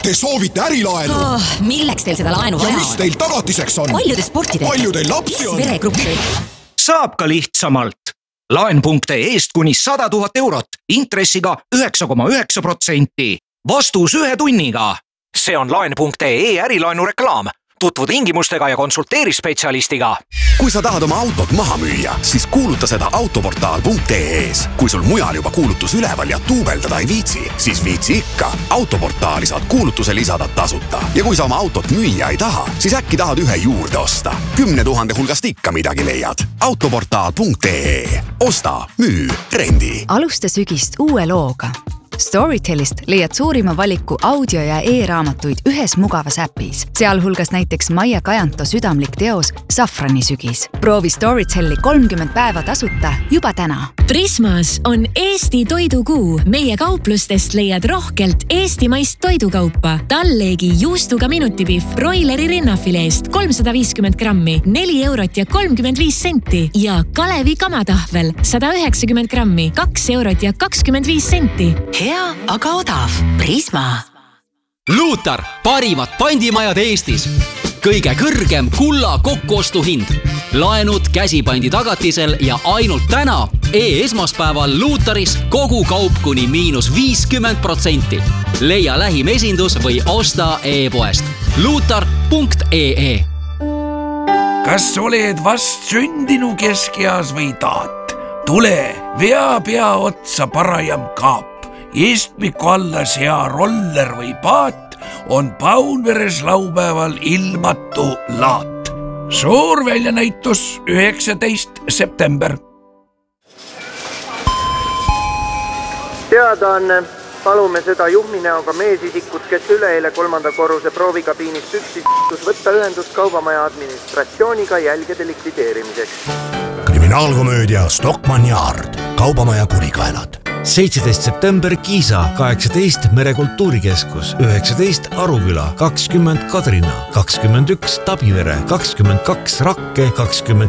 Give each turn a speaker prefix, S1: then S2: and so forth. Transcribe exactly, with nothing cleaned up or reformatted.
S1: Te soovite ärilaenu?
S2: Oh, milleks teil seda laenu vaja
S1: ja
S2: on?
S1: mis teil tagatiseks on?
S2: Palju te sporti teete?
S1: Palju teil lapsi on?
S2: Veregruppi.
S3: Saab ka lihtsamalt. Laen.ee eest kuni sada tuhat eurot, intressiga üheksa koma üheksa protsenti. Vastus ühe tunniga. See on Laen.ee ärilaenu reklaam. Tutvu tingimustega ja konsulteeri spetsialistiga.
S4: Kui sa tahad oma autot maha müüa, siis kuuluta seda autoportaal punkt ee-s. Kui sul mujal juba kuulutus üleval ja tuubeldada ei viitsi, siis viitsi ikka. Autoportaali saad kuulutuse lisada tasuta. Ja kui sa oma autot müüa ei taha, siis äkki tahad ühe juurde osta. Kümne tuhande hulgast ikka midagi leiad. autoportaal punkt ee. Osta, müü, rendi.
S5: Alusta sügist uue looga. Storytelist leiad suurima valiku audio- ja e-raamatuid ühes mugavas äpis, sealhulgas näiteks Maia Kajanto südamlik teos Safrani sügis. Proovi Storyteli kolmkümmend päeva tasuta juba täna.
S6: Prismas on Eesti toidukuu. Meie kauplustest leiad rohkelt eestimaist toidukaupa. Talleegi juustuga minutipihv broileri rinnafileest kolmsada viiskümmend grammi, neli eurot ja kolmkümmend viis senti ja Kalevi kamatahvel sada üheksakümmend grammi, kaks eurot ja kakskümmend viis senti.
S2: Hea, aga odav. Prisma.
S7: Luutar, parimad pandimajad Eestis. Kõige kõrgem kulla kokkuostuhind. Laenud käsipandi tagatisel ja ainult täna e-esmaspäeval Luutaris kogu kaup kuni miinus viiskümmend protsenti. Leia lähim esindus või osta e-poest. Luutar punkt ee.
S8: Kas oled vast sündinu keskeas või taat? Tule, vea pea otsa parajam kaap. Istmiku alla sea roller või paat on Paunveres laupäeval ilmatu laat. Suur väljanäitus üheksateist september.
S9: Teadaanne, palume seda juhminäoga meesisikut, kes üleeile kolmanda korruse proovikabiinist üksis võtta ühendust kaubamaja administratsiooniga jälgede likvideerimiseks.
S10: Kriminaalkomöödia Stockmann Yard, kaubamaja kurikaelad. seitseteist september Kiisa, kaheksateist Merekultuurikeskus, üheksateist Aruküla, kakskümmend Kadrina, kakskümmend üks Tabivere, kakskümmend kaks Rakke, kakskümmend